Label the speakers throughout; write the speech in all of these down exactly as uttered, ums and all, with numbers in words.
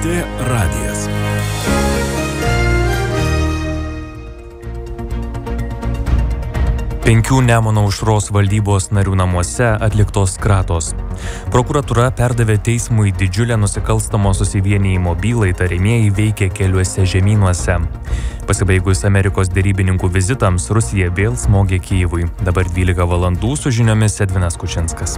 Speaker 1: T radijas. Penkių Nemuno aušros valdybos narių namuose atliktos kratos. Prokuratūra perdavė teismui didžiulę nusikalstamo susivienijimo bylą, įtariamieji veikė keliuose žemynuose. Pasibaigus Amerikos derybininkų vizitams, Rusija vėl smogė Kijevui. Dabar dvylika valandų su žiniomis Edvinas Kučinskas.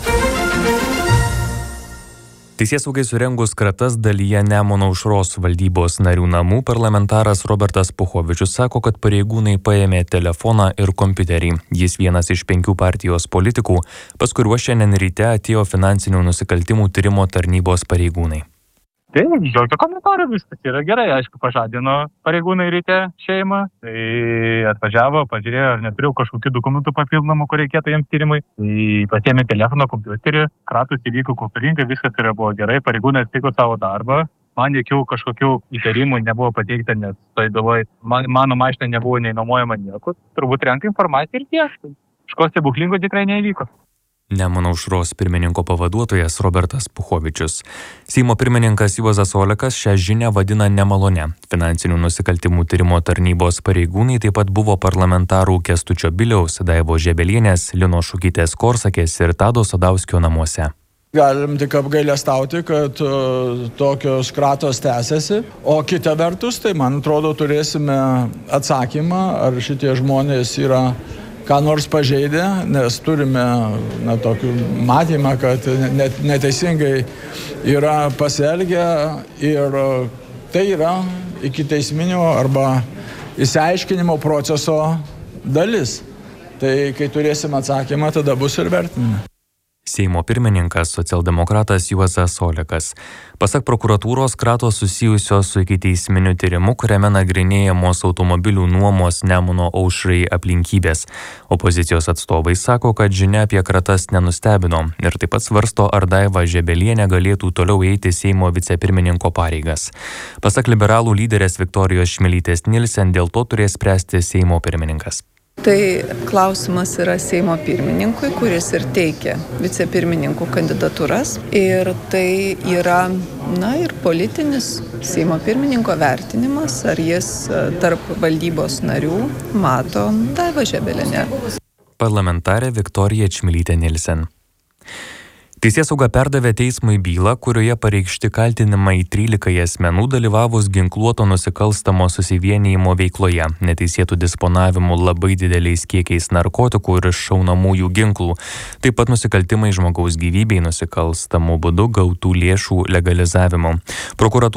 Speaker 1: Teisėsaugai surengus kratas dalyje Nemuno aušros valdybos narių namų, parlamentaras Robertas Puchovičius sako, kad pareigūnai paėmė telefoną ir kompiuterį. Jis vienas iš penkių partijos politikų, pas kuriuos šiandien ryte atėjo finansinių nusikaltimų tyrimo tarnybos pareigūnai.
Speaker 2: Tai jokio komentaro, viskas yra gerai, aišku, pažadino pareigūnai ryte šeimą, tai atvažiavo, pažiūrėjo, ar neturiu kažkokių dokumentų papildomų, kur reikėtų jiems tyrimui, tai pasiėmė telefoną, kompiuterį, kratus įvyko kultūringai, viskas yra buvo gerai, pareigūnai atliko savo darbą, man jokių kažkokių įtarimų nebuvo pateikta, nes tai galvoj, man, mano mašina nebuvo nei nuomojama nieko, turbūt renka informaciją ir tiek, kažko stebuklingo tikrai neįvyko.
Speaker 1: Nemuno aušros pirmininko pavaduotojas Robertas Puchovičius. Seimo pirmininkas Juozas Olekas šią žinią vadina nemalone. Finansinių nusikaltimų tyrimo tarnybos pareigūnai taip pat buvo parlamentarų Kęstučio Biliaus, Daivos Žebelienės, Linos Šukytės Korsakės ir Tado Sadauskio namuose.
Speaker 3: Galim tik apgailestauti, kad uh, tokios kratos tęsiasi, o kita vertus, tai man atrodo turėsime atsakymą, ar šitie žmonės yra ką nors pažeidę, nes turime na, tokį matymą, kad net, neteisingai yra pasielgę ir tai yra ikiteisminio arba išsiaiškinimo proceso dalis. Tai kai turėsim atsakymą, tada bus ir vertinime.
Speaker 1: Seimo pirmininkas socialdemokratas Juozas Olekas. Pasak prokuratūros, kratos susijusios su ikiteisminiu tyrimu, kuriame nagrinėjamos automobilių nuomos Nemuno aušrai aplinkybės. Opozicijos atstovai sako, kad žinia apie kratas nenustebino ir taip pat svarsto, ar Daiva Žebelienė galėtų toliau eiti Seimo vicepirmininko pareigas. Pasak liberalų lyderės Viktorijos Čmilytės Nilsen, dėl to turės spręsti Seimo pirmininkas.
Speaker 4: Tai klausimas yra Seimo pirmininkui, kuris ir teikia vicepirmininkų kandidatūras. Ir tai yra, na, ir politinis Seimo pirmininko vertinimas, ar jis tarp valdybos narių mato Daivą Žebelienę.
Speaker 1: Parlamentarė Viktorija Čmilytė Nilsen. Teisėsauga perdavė teismui bylą, kurioje pareikšti kaltinimai trylikai asmenų dalyvavus ginkluoto nusikalstamo susivienijimo veikloje, neteisėtų disponavimų labai dideliais kiekiais narkotikų ir šaunamųjų ginklų, taip pat nusikaltimai žmogaus gyvybei nusikalstamų būdų gautų lėšų legalizavimu. Prokuratūra